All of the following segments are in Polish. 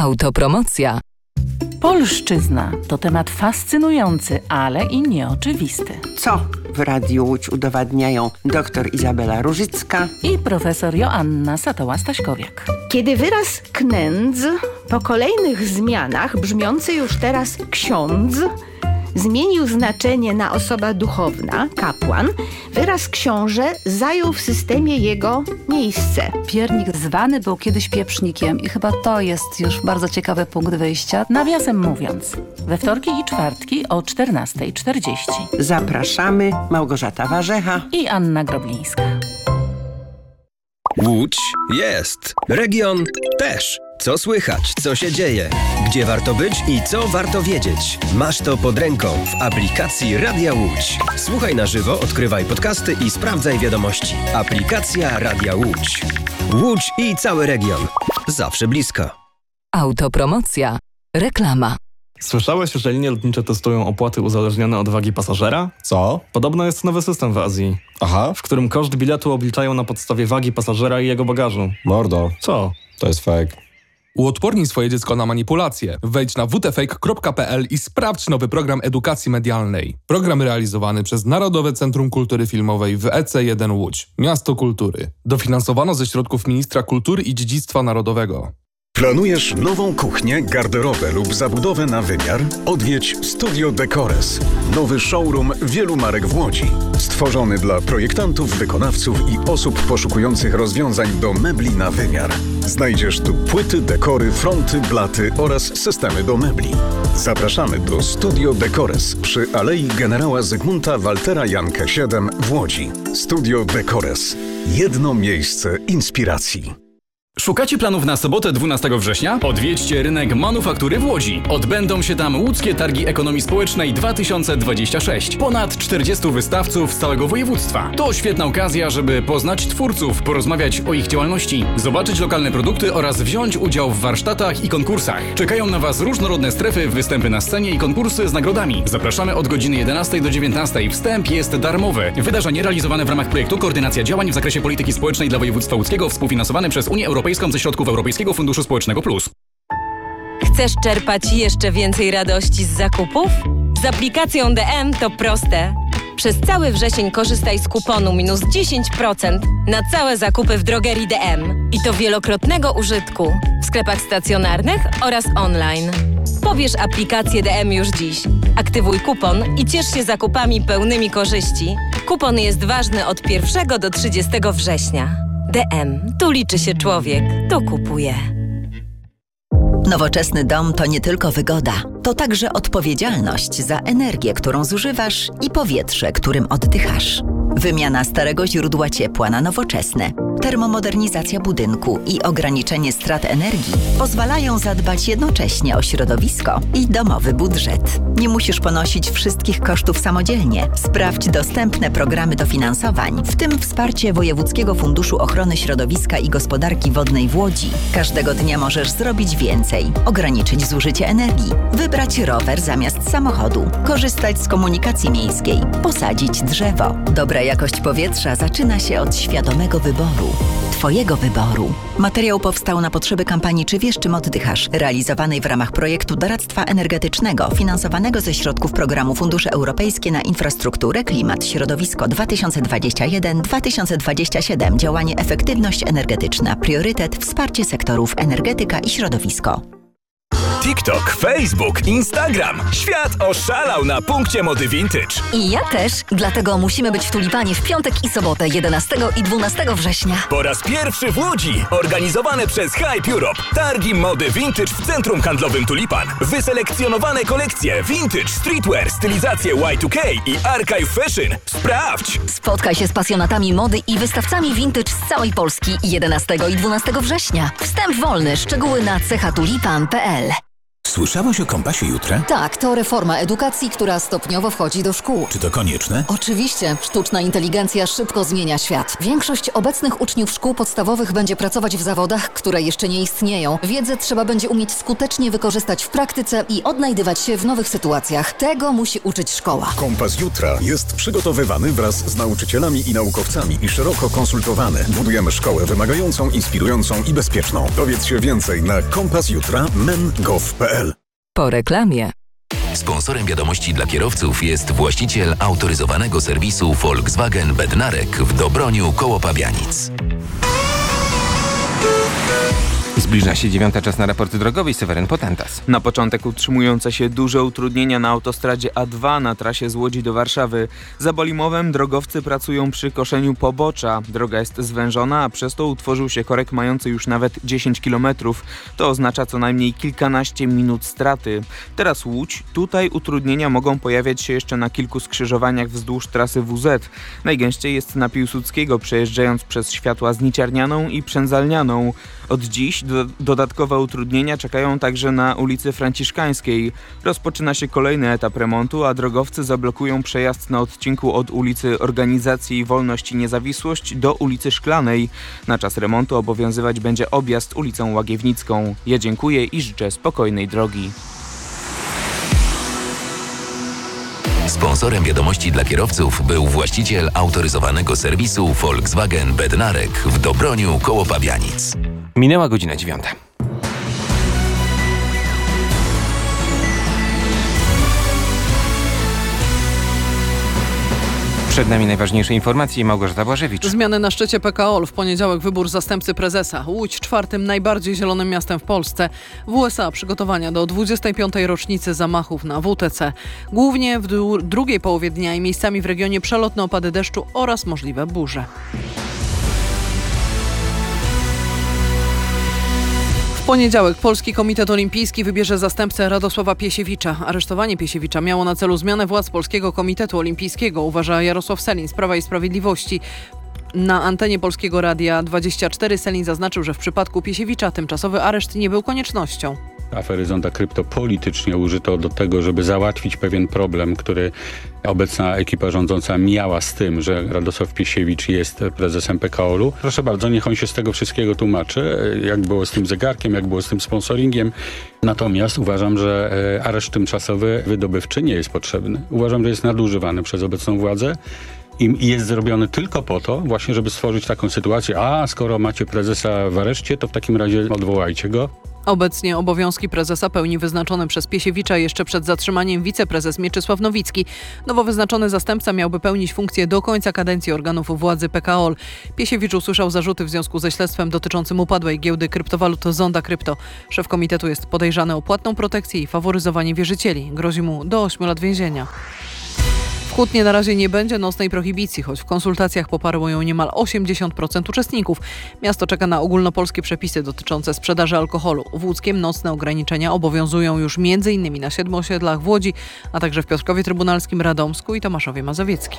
Autopromocja. Polszczyzna to temat fascynujący, ale i nieoczywisty. Co w Radiu Łódź udowadniają dr Izabela Różycka i profesor Joanna Satoła-Staśkowiak. Kiedy wyraz knędz po kolejnych zmianach, brzmiący już teraz ksiądz, zmienił znaczenie na osoba duchowna, kapłan, wyraz książę zajął w systemie jego miejsce. Piernik zwany był kiedyś pieprznikiem i chyba to jest już bardzo ciekawy punkt wyjścia. Nawiasem mówiąc, we wtorki i czwartki o 14:40. Zapraszamy, Małgorzata Warzecha i Anna Groblińska. Łódź jest. Region też. Co słychać, co się dzieje, gdzie warto być i co warto wiedzieć. Masz to pod ręką w aplikacji Radia Łódź. Słuchaj na żywo, odkrywaj podcasty i sprawdzaj wiadomości. Aplikacja Radia Łódź. Łódź i cały region. Zawsze blisko. Autopromocja. Reklama. Słyszałeś, że linie lotnicze testują opłaty uzależnione od wagi pasażera? Co? Podobno jest nowy system w Azji. Aha. W którym koszt biletu obliczają na podstawie wagi pasażera i jego bagażu. Mordo. Co? To jest fake. Uodpornij swoje dziecko na manipulacje. Wejdź na wtfake.pl i sprawdź nowy program edukacji medialnej. Program realizowany przez Narodowe Centrum Kultury Filmowej w EC1 Łódź. Miasto Kultury. Dofinansowano ze środków Ministra Kultury i Dziedzictwa Narodowego. Planujesz nową kuchnię, garderobę lub zabudowę na wymiar? Odwiedź Studio Decores. Nowy showroom wielu marek w Łodzi. Stworzony dla projektantów, wykonawców i osób poszukujących rozwiązań do mebli na wymiar. Znajdziesz tu płyty, dekory, fronty, blaty oraz systemy do mebli. Zapraszamy do Studio Decores przy Alei Generała Zygmunta Waltera Jankę 7 w Łodzi. Studio Decores. Jedno miejsce inspiracji. Szukacie planów na sobotę 12 września? Odwiedźcie rynek manufaktury w Łodzi. Odbędą się tam łódzkie targi ekonomii społecznej 2026. Ponad 40 wystawców z całego województwa. To świetna okazja, żeby poznać twórców, porozmawiać o ich działalności, zobaczyć lokalne produkty oraz wziąć udział w warsztatach i konkursach. Czekają na Was różnorodne strefy, występy na scenie i konkursy z nagrodami. Zapraszamy od godziny 11 do 19. Wstęp jest darmowy. Wydarzenie realizowane w ramach projektu Koordynacja działań w zakresie polityki społecznej dla województwa łódzkiego, współfinansowane przez Unię Europejską ze środków Europejskiego Funduszu Społecznego Plus. Chcesz czerpać jeszcze więcej radości z zakupów? Z aplikacją DM to proste. Przez cały wrzesień korzystaj z kuponu minus 10% na całe zakupy w drogerii DM. I to wielokrotnego użytku w sklepach stacjonarnych oraz online. Pobierz aplikację DM już dziś. Aktywuj kupon i ciesz się zakupami pełnymi korzyści. Kupon jest ważny od 1 do 30 września. DM. Tu liczy się człowiek. Tu kupuje. Nowoczesny dom to nie tylko wygoda. To także odpowiedzialność za energię, którą zużywasz i powietrze, którym oddychasz. Wymiana starego źródła ciepła na nowoczesne, termomodernizacja budynku i ograniczenie strat energii pozwalają zadbać jednocześnie o środowisko i domowy budżet. Nie musisz ponosić wszystkich kosztów samodzielnie. Sprawdź dostępne programy dofinansowań, w tym wsparcie Wojewódzkiego Funduszu Ochrony Środowiska i Gospodarki Wodnej w Łodzi. Każdego dnia możesz zrobić więcej, ograniczyć zużycie energii, wybrać rower zamiast samochodu, korzystać z komunikacji miejskiej, posadzić drzewo. Dobra jakość powietrza zaczyna się od świadomego wyboru. Twojego wyboru. Materiał powstał na potrzeby kampanii Czy wiesz, czym oddychasz? Realizowanej w ramach projektu doradztwa energetycznego finansowanego ze środków programu Fundusze Europejskie na infrastrukturę, klimat, środowisko 2021-2027. Działanie efektywność energetyczna. Priorytet wsparcie sektorów energetyka i środowisko. TikTok, Facebook, Instagram. Świat oszalał na punkcie mody vintage. I ja też, dlatego musimy być w Tulipanie w piątek i sobotę 11 i 12 września. Po raz pierwszy w Łodzi, organizowane przez Hype Europe. Targi mody vintage w centrum handlowym Tulipan. Wyselekcjonowane kolekcje vintage, streetwear, stylizacje Y2K i archive fashion. Sprawdź! Spotkaj się z pasjonatami mody i wystawcami vintage z całej Polski 11 i 12 września. Wstęp wolny, szczegóły na chatulipan.pl. Słyszałaś o Kompasie Jutra? Tak, to reforma edukacji, która stopniowo wchodzi do szkół. Czy to konieczne? Oczywiście. Sztuczna inteligencja szybko zmienia świat. Większość obecnych uczniów szkół podstawowych będzie pracować w zawodach, które jeszcze nie istnieją. Wiedzę trzeba będzie umieć skutecznie wykorzystać w praktyce i odnajdywać się w nowych sytuacjach. Tego musi uczyć szkoła. Kompas Jutra jest przygotowywany wraz z nauczycielami i naukowcami i szeroko konsultowany. Budujemy szkołę wymagającą, inspirującą i bezpieczną. Dowiedz się więcej na kompasjutra.men.gov.pl. Po reklamie. Sponsorem wiadomości dla kierowców jest właściciel autoryzowanego serwisu Volkswagen Bednarek w Dobroniu koło Pabianic. Zbliża się 9. czas na raport drogowy. Seweryn Potentas. Na początek utrzymujące się duże utrudnienia na autostradzie A2 na trasie z Łodzi do Warszawy. Za Bolimowem drogowcy pracują przy koszeniu pobocza. Droga jest zwężona, a przez to utworzył się korek mający już nawet 10 km. To oznacza co najmniej kilkanaście minut straty. Teraz Łódź. Tutaj utrudnienia mogą pojawiać się jeszcze na kilku skrzyżowaniach wzdłuż trasy WZ. Najgęściej jest na Piłsudskiego, przejeżdżając przez światła Zniciarnianą i Przędzalnianą. Od dziś dodatkowe utrudnienia czekają także na ulicy Franciszkańskiej. Rozpoczyna się kolejny etap remontu, a drogowcy zablokują przejazd na odcinku od ulicy Organizacji Wolność i Niezawisłość do ulicy Szklanej. Na czas remontu obowiązywać będzie objazd ulicą Łagiewnicką. Ja dziękuję i życzę spokojnej drogi. Sponsorem wiadomości dla kierowców był właściciel autoryzowanego serwisu Volkswagen Bednarek w Dobroniu koło Pabianic. Minęła godzina 9. Przed nami najważniejsze informacje. Małgorzata Błażewicz. Zmiany na szczycie PKOL. W poniedziałek wybór zastępcy prezesa. Łódź czwartym najbardziej zielonym miastem w Polsce. W USA przygotowania do 25. rocznicy zamachów na WTC. Głównie w drugiej połowie dnia i miejscami w regionie przelotne opady deszczu oraz możliwe burze. W poniedziałek Polski Komitet Olimpijski wybierze zastępcę Radosława Piesiewicza. Aresztowanie Piesiewicza miało na celu zmianę władz Polskiego Komitetu Olimpijskiego, uważa Jarosław Sellin z Prawa i Sprawiedliwości. Na antenie Polskiego Radia 24 Sellin zaznaczył, że w przypadku Piesiewicza tymczasowy areszt nie był koniecznością. Afery Zonda Krypto politycznie użyto do tego, żeby załatwić pewien problem, który obecna ekipa rządząca miała z tym, że Radosław Piesiewicz jest prezesem PKOL-u. Proszę bardzo, niech on się z tego wszystkiego tłumaczy, jak było z tym zegarkiem, jak było z tym sponsoringiem. Natomiast uważam, że areszt tymczasowy wydobywczy nie jest potrzebny. Uważam, że jest nadużywany przez obecną władzę. I jest zrobiony tylko po to, właśnie żeby stworzyć taką sytuację, a skoro macie prezesa w areszcie, to w takim razie odwołajcie go. Obecnie obowiązki prezesa pełni wyznaczony przez Piesiewicza jeszcze przed zatrzymaniem wiceprezes Mieczysław Nowicki. Nowo wyznaczony zastępca miałby pełnić funkcję do końca kadencji organów władzy PKOL. Piesiewicz usłyszał zarzuty w związku ze śledztwem dotyczącym upadłej giełdy kryptowalut Zonda Krypto. Szef komitetu jest podejrzany o płatną protekcję i faworyzowanie wierzycieli. Grozi mu do 8 lat więzienia. W Kutnie na razie nie będzie nocnej prohibicji, choć w konsultacjach poparło ją niemal 80% uczestników. Miasto czeka na ogólnopolskie przepisy dotyczące sprzedaży alkoholu. W Łódzkiem nocne ograniczenia obowiązują już m.in. na 7 osiedlach w Łodzi, a także w Piotrkowie Trybunalskim, Radomsku i Tomaszowie Mazowieckim.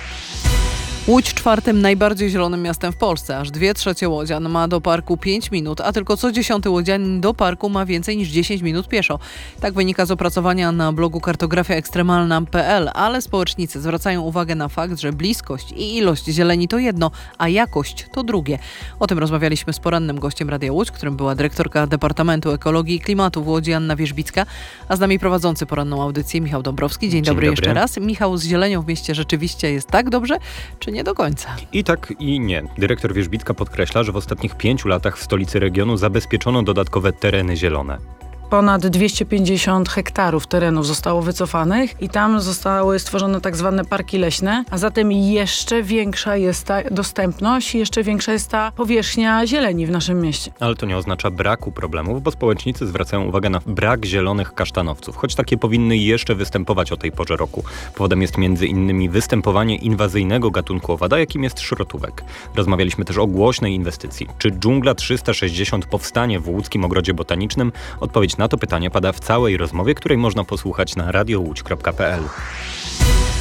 Łódź czwartym najbardziej zielonym miastem w Polsce. Aż 2/3 łodzian ma do parku 5 minut, a tylko co 10 łodzianin do parku ma więcej niż 10 minut pieszo. Tak wynika z opracowania na blogu kartografia-ekstremalna.pl, ale społecznicy zwracają uwagę na fakt, że bliskość i ilość zieleni to jedno, a jakość to drugie. O tym rozmawialiśmy z porannym gościem Radia Łódź, którym była dyrektorka Departamentu Ekologii i Klimatu w Łodzi Anna Wierzbicka, a z nami prowadzący poranną audycję Michał Dąbrowski. Dzień dobry jeszcze raz. Michał, z zielenią w mieście rzeczywiście jest tak dobrze, czy nie do końca? I tak, i nie. Dyrektor Wierzbicka podkreśla, że w ostatnich 5 latach w stolicy regionu zabezpieczono dodatkowe tereny zielone. Ponad 250 hektarów terenów zostało wycofanych i tam zostały stworzone tak zwane parki leśne, a zatem jeszcze większa jest ta dostępność i jeszcze większa jest ta powierzchnia zieleni w naszym mieście. Ale to nie oznacza braku problemów, bo społecznicy zwracają uwagę na brak zielonych kasztanowców, choć takie powinny jeszcze występować o tej porze roku. Powodem jest m.in. występowanie inwazyjnego gatunku owada, jakim jest szrotówek. Rozmawialiśmy też o głośnej inwestycji. Czy dżungla 360 powstanie w Łódzkim Ogrodzie Botanicznym? Odpowiedź na to pytanie pada w całej rozmowie, której można posłuchać na radiołódź.pl.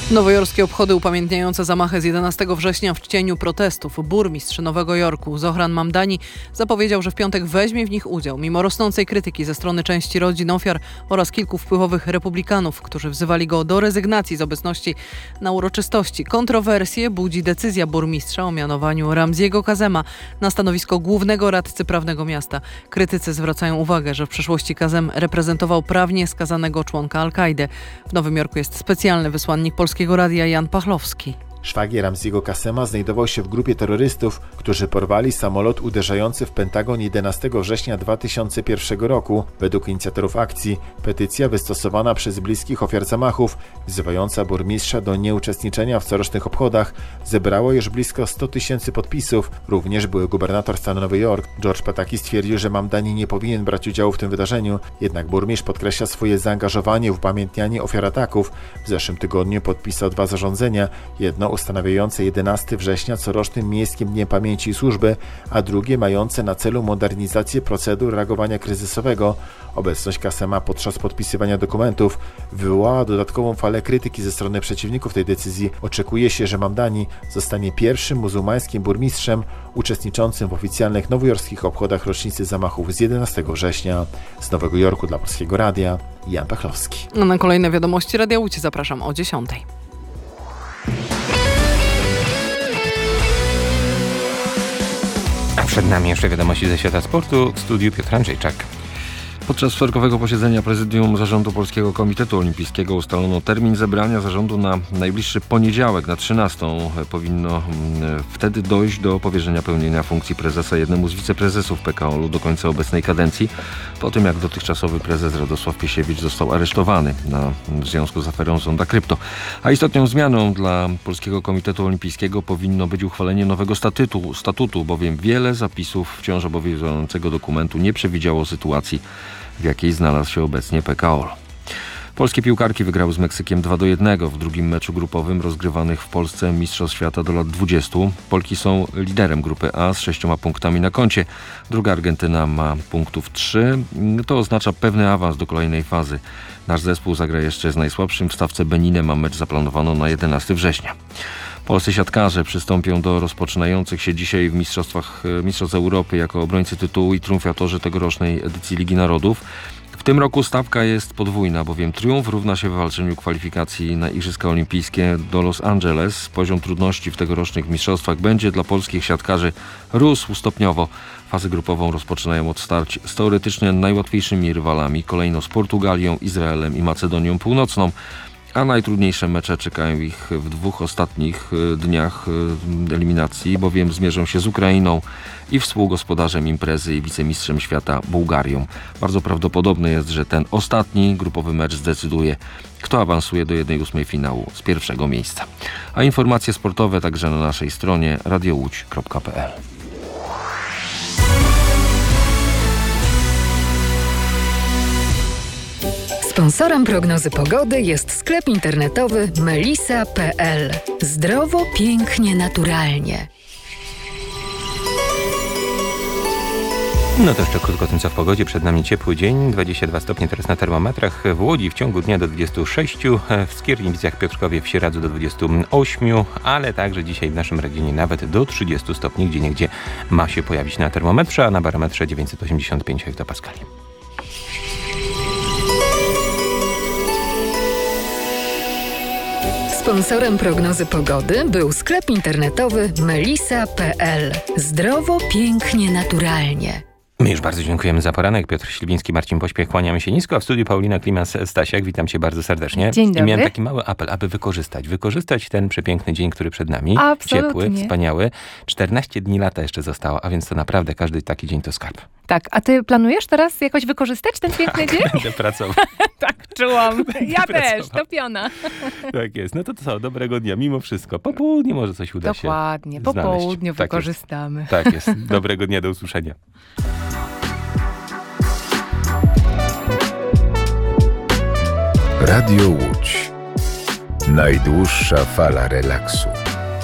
Nowojorskie obchody upamiętniające zamachy z 11 września w cieniu protestów. Burmistrz Nowego Jorku Zohran Mamdani zapowiedział, że w piątek weźmie w nich udział, mimo rosnącej krytyki ze strony części rodzin ofiar oraz kilku wpływowych republikanów, którzy wzywali go do rezygnacji z obecności na uroczystości. Kontrowersje budzi decyzja burmistrza o mianowaniu Ramziego Kazema na stanowisko głównego radcy prawnego miasta. Krytycy zwracają uwagę, że w przeszłości Kazem reprezentował prawnie skazanego członka Al-Kaidy. W Nowym Jorku jest specjalny wysłannik Polskiego Radia Jan Pachlowski. Szwagier Ramziego Kasema znajdował się w grupie terrorystów, którzy porwali samolot uderzający w Pentagon 11 września 2001 roku. Według inicjatorów akcji petycja wystosowana przez bliskich ofiar zamachów, wzywająca burmistrza do nieuczestniczenia w corocznych obchodach, zebrało już blisko 100 000 podpisów. Również były gubernator stanu Nowy Jork George Pataki stwierdził, że Mamdani nie powinien brać udziału w tym wydarzeniu. Jednak burmistrz podkreśla swoje zaangażowanie w upamiętnianie ofiar ataków. W zeszłym tygodniu podpisał 2 zarządzenia. Jedno ustanawiające 11 września corocznym Miejskim Dniem Pamięci i Służby, a drugie mające na celu modernizację procedur reagowania kryzysowego. Obecność Kasema podczas podpisywania dokumentów wywołała dodatkową falę krytyki ze strony przeciwników tej decyzji. Oczekuje się, że Mamdani zostanie pierwszym muzułmańskim burmistrzem uczestniczącym w oficjalnych nowojorskich obchodach rocznicy zamachów z 11 września. Z Nowego Jorku dla Polskiego Radia Jan Pachlowski. Na kolejne wiadomości Radia Łódź zapraszam o 10:00. A przed nami jeszcze wiadomości ze świata sportu. W studiu Piotr Andrzejczak. Podczas wtorkowego posiedzenia Prezydium Zarządu Polskiego Komitetu Olimpijskiego ustalono termin zebrania zarządu na najbliższy poniedziałek na 13:00. Powinno wtedy dojść do powierzenia pełnienia funkcji prezesa jednemu z wiceprezesów PKOL-u do końca obecnej kadencji, po tym jak dotychczasowy prezes Radosław Piesiewicz został aresztowany w związku z aferą Zonda Krypto. A istotną zmianą dla Polskiego Komitetu Olimpijskiego powinno być uchwalenie nowego statutu, bowiem wiele zapisów wciąż obowiązującego dokumentu nie przewidziało sytuacji, w jakiej znalazł się obecnie PKOL. Polskie piłkarki wygrały z Meksykiem 2-1 w drugim meczu grupowym rozgrywanych w Polsce Mistrzostw Świata do lat 20. Polki są liderem grupy A z 6 punktami na koncie. Druga Argentyna ma punktów 3. To oznacza pewny awans do kolejnej fazy. Nasz zespół zagra jeszcze z najsłabszym w stawce Beninem, a mecz zaplanowano na 11 września. Polscy siatkarze przystąpią do rozpoczynających się dzisiaj w Mistrzostw Europy jako obrońcy tytułu i triumfatorzy tegorocznej edycji Ligi Narodów. W tym roku stawka jest podwójna, bowiem triumf równa się wywalczeniu kwalifikacji na Igrzyska Olimpijskie do Los Angeles. Poziom trudności w tegorocznych mistrzostwach będzie dla polskich siatkarzy rósł stopniowo. Fazę grupową rozpoczynają od starć z teoretycznie najłatwiejszymi rywalami, kolejno z Portugalią, Izraelem i Macedonią Północną. A najtrudniejsze mecze czekają ich w 2 ostatnich dniach eliminacji, bowiem zmierzą się z Ukrainą i współgospodarzem imprezy i wicemistrzem świata Bułgarią. Bardzo prawdopodobne jest, że ten ostatni grupowy mecz zdecyduje, kto awansuje do 1/8 finału z pierwszego miejsca. A informacje sportowe także na naszej stronie radiołódź.pl. Sponsorem prognozy pogody jest sklep internetowy melisa.pl. Zdrowo, pięknie, naturalnie. No to jeszcze krótko o tym, co w pogodzie. Przed nami ciepły dzień, 22 stopnie teraz na termometrach. W Łodzi w ciągu dnia do 26, w Skierniewicach, Piotrkowie, w Sieradzu do 28, ale także dzisiaj w naszym regionie nawet do 30 stopni, gdzieniegdzie ma się pojawić na termometrze, a na barometrze 985 hektopaskali. Sponsorem prognozy pogody był sklep internetowy melisa.pl. Zdrowo, pięknie, naturalnie. My już bardzo dziękujemy za poranek. Piotr Śliwiński, Marcin Pośpiech, kłaniamy się nisko, a w studiu Paulina Klimas-Stasiak. Witam cię bardzo serdecznie. Dzień dobry. I miałem taki mały apel, aby wykorzystać ten przepiękny dzień, który przed nami. Absolutnie. Ciepły, wspaniały. 14 dni lata jeszcze zostało, a więc to naprawdę każdy taki dzień to skarb. Tak, a ty planujesz teraz jakoś wykorzystać ten piękny dzień? Będę pracował. Tak, czułam. Ja też, topiona. Tak jest. No to co, dobrego dnia, mimo wszystko. Po południu może coś uda się Dokładnie, po znaleźć. południu Tak wykorzystamy. Jest. Tak jest. Dobrego dnia, do usłyszenia. Radio Łódź. Najdłuższa fala relaksu.